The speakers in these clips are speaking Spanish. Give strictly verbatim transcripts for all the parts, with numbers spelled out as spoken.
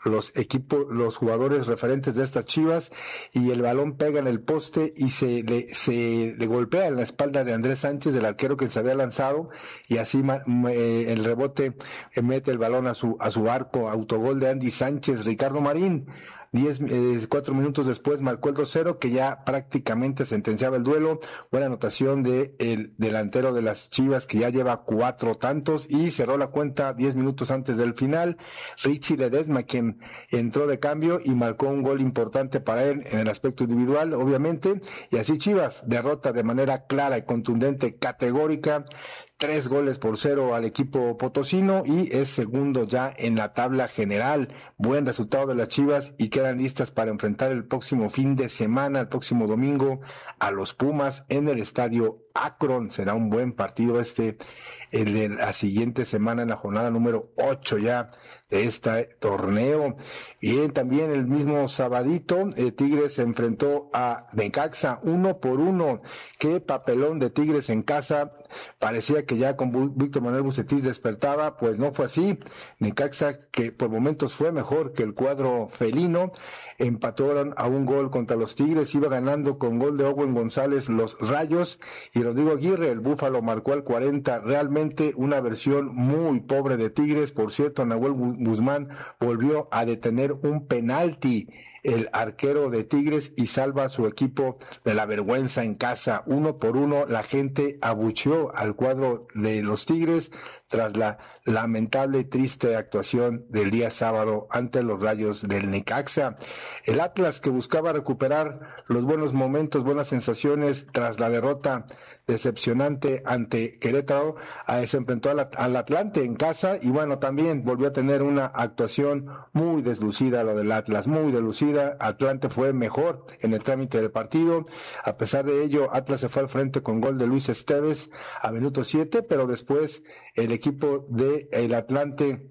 los equipos, los jugadores referentes de estas Chivas, y el balón pega en el poste y se le, se le golpea en la espalda de Andrés Sánchez, del arquero que se había lanzado, y así eh, el rebote eh, mete el balón a su, a su arco. Autogol de Andy Sánchez. Ricardo Marín, Diez, eh, cuatro minutos después marcó el dos cero, que ya prácticamente sentenciaba el duelo. Buena anotación de el delantero de las Chivas, que ya lleva cuatro tantos, y cerró la cuenta diez minutos antes del final. Richie Ledesma, quien entró de cambio y marcó un gol importante para él en el aspecto individual, obviamente. Y así Chivas derrota de manera clara y contundente, categórica, tres goles por cero al equipo potosino, y es segundo ya en la tabla general. Buen resultado de las Chivas, y quedan listas para enfrentar el próximo fin de semana, el próximo domingo, a los Pumas en el estadio Akron. Será un buen partido este, el de la siguiente semana, en la jornada número ocho ya de este torneo. Bien, también el mismo sabadito, eh, Tigres se enfrentó a Necaxa uno por uno. Qué papelón de Tigres en casa. Parecía que ya con Víctor Manuel Bucetich despertaba, pues no fue así. Necaxa, que por momentos fue mejor que el cuadro felino, empataron a un gol contra los Tigres. Iba ganando con gol de Owen González los Rayos, y Rodrigo Aguirre, el Búfalo, marcó al cuarenta. Realmente una versión muy pobre de Tigres. Por cierto, Nahuel Guzmán volvió a detener un penalti, el arquero de Tigres, y salva a su equipo de la vergüenza en casa. Uno por uno, la gente abucheó al cuadro de los Tigres tras la lamentable y triste actuación del día sábado ante los Rayos del Necaxa. El Atlas, que buscaba recuperar los buenos momentos, buenas sensaciones tras la derrota decepcionante ante Querétaro, se enfrentó al, al Atlante en casa, y bueno, también volvió a tener una actuación muy deslucida, lo del Atlas, muy deslucida. Atlante fue mejor en el trámite del partido. A pesar de ello, Atlas se fue al frente con gol de Luis Esteves a minuto siete, pero después el equipo de el Atlante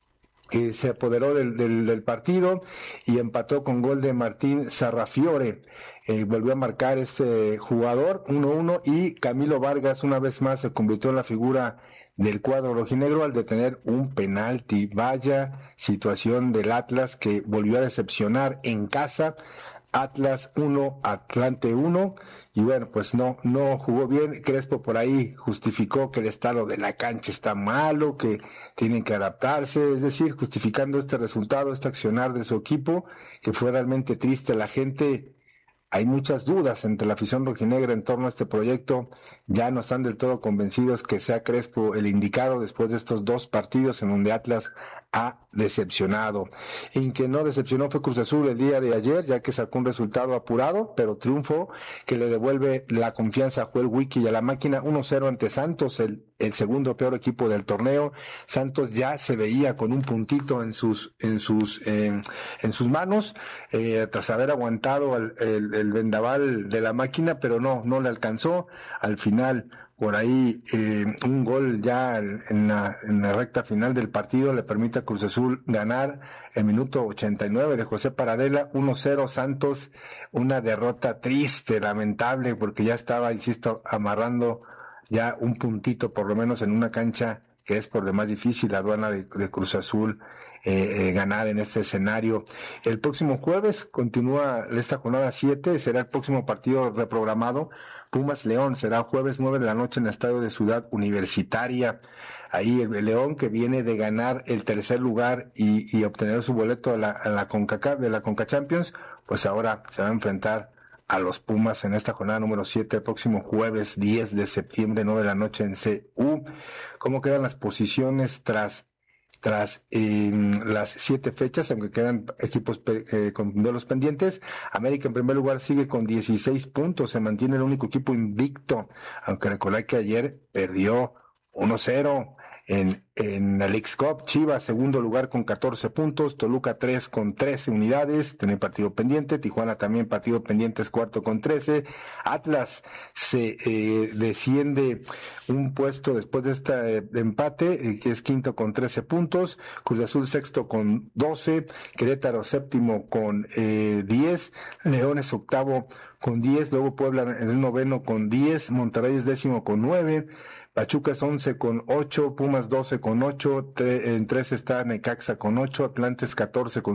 eh, se apoderó del, del, del partido y empató con gol de Martín Sarrafiore. Eh, volvió a marcar este jugador uno uno, y Camilo Vargas una vez más se convirtió en la figura del cuadro rojinegro al detener un penalti. Vaya situación del Atlas, que volvió a decepcionar en casa. Atlas uno, Atlante uno, y bueno, pues no, no jugó bien. Crespo por ahí justificó que el estado de la cancha está malo, que tienen que adaptarse, es decir, justificando este resultado, este accionar de su equipo, que fue realmente triste. La gente, hay muchas dudas entre la afición rojinegra en torno a este proyecto. Ya no están del todo convencidos que sea Crespo el indicado después de estos dos partidos en donde Atlas ha decepcionado. En que no decepcionó fue Cruz Azul el día de ayer, ya que sacó un resultado apurado, pero triunfo que le devuelve la confianza a Joel Wiki y a la máquina. Uno cero ante Santos, el, el segundo peor equipo del torneo. Santos ya se veía con un puntito en sus en sus eh, en sus manos, eh, tras haber aguantado el, el, el vendaval de la máquina, pero no, no le alcanzó. Al final, por ahí, eh, un gol ya en la, en la recta final del partido le permite a Cruz Azul ganar el minuto ochenta y nueve de José Paradela. Uno cero Santos, una derrota triste, lamentable, porque ya estaba, insisto, amarrando ya un puntito por lo menos en una cancha que es por demás difícil, la aduana de, de Cruz Azul, eh, eh, ganar en este escenario. El próximo jueves continúa esta jornada siete, será el próximo partido reprogramado. Pumas León será jueves nueve de la noche en el estadio de Ciudad Universitaria. Ahí el León, que viene de ganar el tercer lugar y, y obtener su boleto a la, a la CONCACAF, de la Conca Champions, pues ahora se va a enfrentar a los Pumas en esta jornada número siete, el próximo jueves diez de septiembre, nueve de la noche en C U. ¿Cómo quedan las posiciones tras tras eh, las siete fechas, aunque quedan equipos pe- eh, con duelos pendientes? América en primer lugar sigue con dieciséis puntos, se mantiene el único equipo invicto, aunque recordar que ayer perdió uno cero en, en la Leagues Cup. Chivas segundo lugar con catorce puntos, Toluca tres con trece unidades, tiene partido pendiente. Tijuana también partido pendiente, es cuarto con trece. Atlas se eh, desciende un puesto después de este eh, empate, eh, que es quinto con trece puntos. Cruz Azul sexto con doce, Querétaro séptimo con eh, diez, León es octavo con diez, luego Puebla en el noveno con diez, Monterrey es décimo con nueve, Pachuca es once con ocho, Pumas doce con ocho, tre- en trece está Necaxa con ocho, Atlantes catorce con